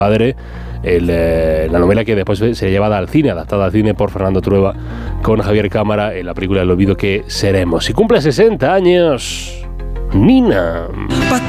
padre, la novela que después se llevada al cine, adaptada al cine por Fernando Trueba con Javier Cámara en la película El olvido que seremos. Y cumple 60 años Nina.